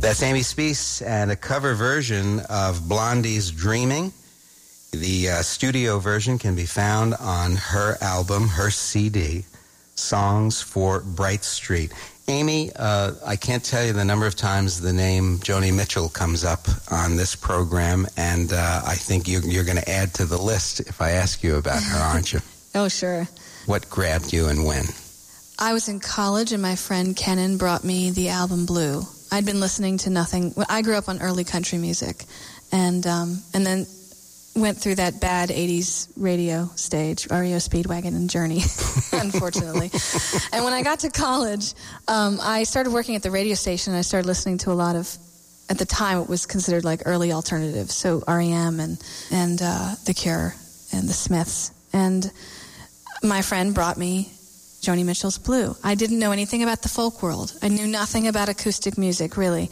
That's Amy Speace and a cover version of Blondie's Dreaming. The studio version can be found on her album, her CD, Songs for Bright Street. Amy, I can't tell you the number of times the name Joni Mitchell comes up on this program, and I think you're going to add to the list if I ask you about her, aren't you? Oh, sure. What grabbed you and when? I was in college, and my friend Kenan brought me the album Blue. I'd been listening to nothing. I grew up on early country music, and then went through that bad 80s radio stage, REO Speedwagon and Journey, unfortunately. And when I got to college, I started working at the radio station, and I started listening to a lot of, at the time it was considered like early alternative, so REM and The Cure and The Smiths. And my friend brought me Joni Mitchell's Blue. I didn't know anything about the folk world. I knew nothing about acoustic music, really.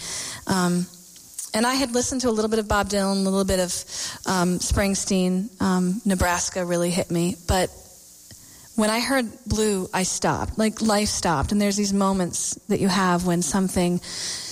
And I had listened to a little bit of Bob Dylan, a little bit of Springsteen. Nebraska really hit me. But when I heard Blue, I stopped. Like, life stopped. And there's these moments that you have when something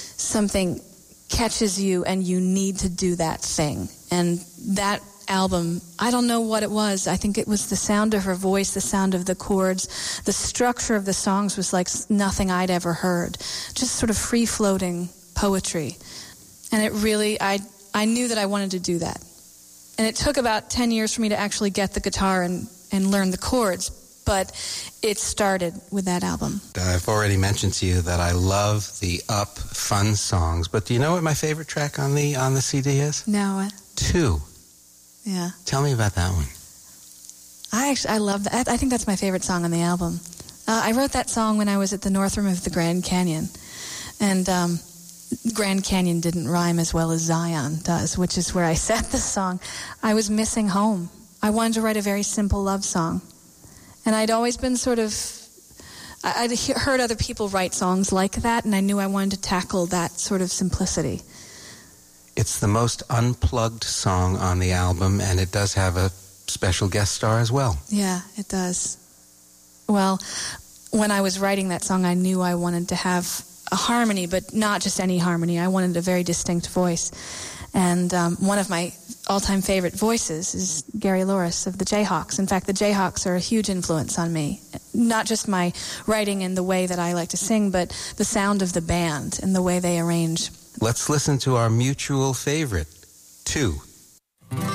catches you and you need to do that thing. And that album, I don't know what it was. I think it was the sound of her voice, the sound of the chords. The structure of the songs was like nothing I'd ever heard. Just sort of free-floating poetry. And it really, I knew that I wanted to do that. And it took about 10 years for me to actually get the guitar and learn the chords. But it started with that album. I've already mentioned to you that I love the up, fun songs. But do you know what my favorite track on the CD is? No, what? 2. Yeah. Tell me about that one. I love that. I think that's my favorite song on the album. I wrote that song when I was at the north rim of the Grand Canyon. And Grand Canyon didn't rhyme as well as Zion does, which is where I set the song. I was missing home. I wanted to write a very simple love song. And I'd always been I'd heard other people write songs like that, and I knew I wanted to tackle that sort of simplicity. It's the most unplugged song on the album, and it does have a special guest star as well. Yeah, it does. Well, when I was writing that song, I knew I wanted to have a harmony, but not just any harmony. I wanted a very distinct voice. And one of my all-time favorite voices is Gary Louris of the Jayhawks. In fact, the Jayhawks are a huge influence on me. Not just my writing and the way that I like to sing, but the sound of the band and the way they arrange. Let's listen to our mutual favorite, 2.